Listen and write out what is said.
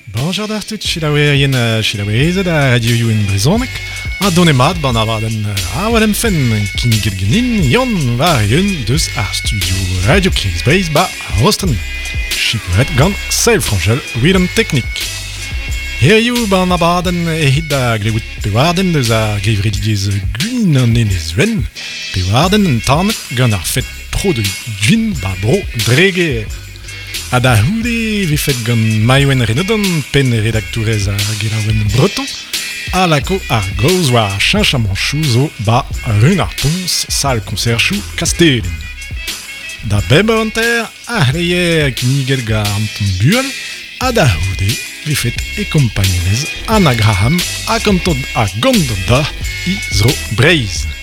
Bonjour d'artout, chilaouerien da radio youen brezhoneg, a donemat ban avaden a wadem fen kinigel genin yon var yon deus ar studio Radio Kingsbase ba rosten. Chipouret gant Seil Frangel Willem Technik. Herioù ban abaden ehit da glevout pewarden deus ar gevredigez gwin an enezwen, pewarden en tamet gant ar fet pro de gwin ba bro drege. Ha da houde vefet gant Maïwen Renodon, pen redaktourez ar gelaouenn breton, a lako ar gaoz war chinchamanchou zo ba run ar tons sal konserchou Kastelen. Da beb anter a hleier kinigel ga anton buel, ha da houde vefet e kompagnonez Anna Graham a gantod da i zro Breizh.